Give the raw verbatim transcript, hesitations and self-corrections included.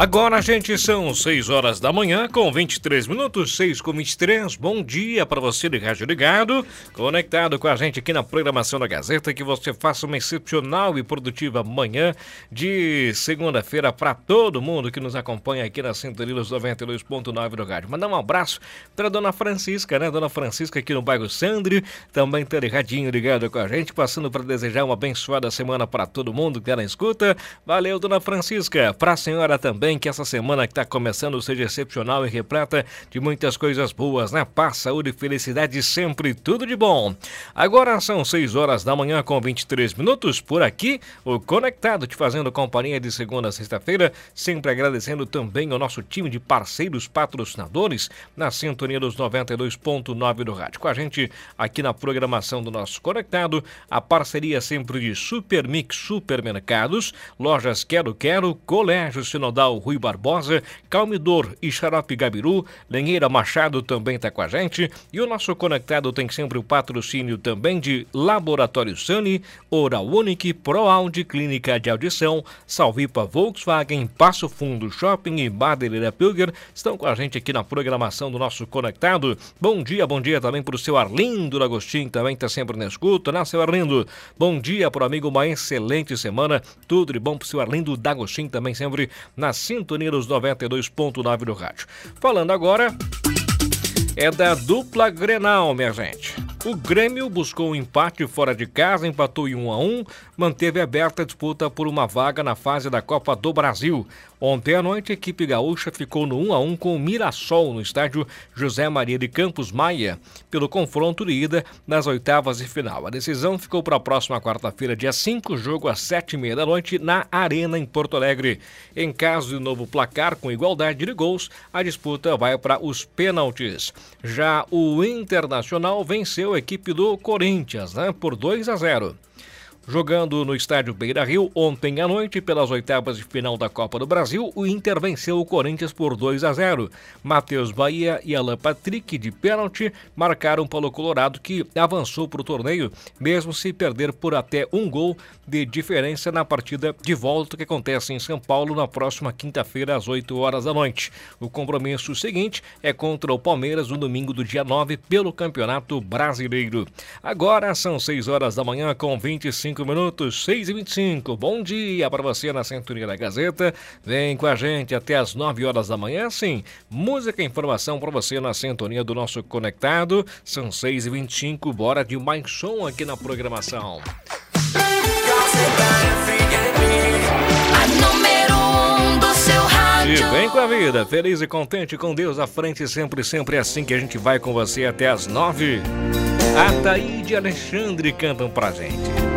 Agora, gente, são seis horas da manhã com vinte e três minutos, seis com vinte e três. Bom dia para você de rádio ligado, conectado com a gente aqui na programação da Gazeta. Que você faça uma excepcional e produtiva manhã de segunda-feira para todo mundo que nos acompanha aqui na sintonia dos noventa e dois ponto nove do rádio. Mandar um abraço para dona Francisca, né? Dona Francisca aqui no bairro Sandri, também tá ligadinho, ligado com a gente, passando para desejar uma abençoada semana para todo mundo que tá na escuta. Valeu, dona Francisca. Para a senhora também, que essa semana que está começando seja excepcional e repleta de muitas coisas boas, né? Paz, saúde e felicidade sempre, tudo de bom. Agora são seis horas da manhã com vinte e três minutos, por aqui, o Conectado te fazendo companhia de segunda a sexta-feira, sempre agradecendo também ao nosso time de parceiros patrocinadores na sintonia dos noventa e dois ponto nove do rádio. Com a gente aqui na programação do nosso Conectado, a parceria sempre de Supermix Supermercados, Lojas Quero Quero, Colégio Sinodal Rui Barbosa, Calmidor e Xarope Gabiru, Lenheira Machado também está com a gente, e o nosso Conectado tem sempre o patrocínio também de Laboratório Sani, Oral Unique, ProAudio, Clínica de Audição, Salvipa Volkswagen, Passo Fundo Shopping e Madeireira Pilger estão com a gente aqui na programação do nosso Conectado. Bom dia, bom dia também para o seu Arlindo D'Agostinho, também está sempre na escuta, né, seu Arlindo? Bom dia para o amigo, uma excelente semana, tudo de bom para o seu Arlindo D'Agostinho, também sempre na sintonia dos noventa e dois ponto nove do rádio. Falando agora é da dupla Grenal, minha gente. O Grêmio buscou um empate fora de casa, empatou em um a um, manteve aberta a disputa por uma vaga na fase da Copa do Brasil. Ontem à noite, a equipe gaúcha ficou no um a um com o Mirassol no estádio José Maria de Campos Maia, pelo confronto de ida nas oitavas de final. A decisão ficou para a próxima quarta-feira, dia cinco, jogo às sete e meia da noite, na Arena, em Porto Alegre. Em caso de novo placar com igualdade de gols, a disputa vai para os pênaltis. Já o Internacional venceu a equipe do Corinthians, né, por dois a zero. Jogando no estádio Beira-Rio, ontem à noite, pelas oitavas de final da Copa do Brasil, o Inter venceu o Corinthians por dois a zero. Matheus Bahia e Alan Patrick, de pênalti, marcaram para o Colorado, que avançou para o torneio, mesmo se perder por até um gol de diferença na partida de volta que acontece em São Paulo na próxima quinta-feira, às oito horas da noite. O compromisso seguinte é contra o Palmeiras no domingo do dia nove, pelo Campeonato Brasileiro. Agora são seis horas da manhã com vinte e cinco minutos, seis e vinte e cinco. Bom dia para você na sintonia da Gazeta. Vem com a gente até as nove horas da manhã, sim. Música e informação para você na sintonia do nosso Conectado. São seis e vinte e cinco, bora de mais som aqui na programação. A número um do seu rádio. E vem com a vida, feliz e contente, com Deus à frente, sempre, sempre assim que a gente vai com você até as nove. Ataíde e Alexandre cantam pra gente.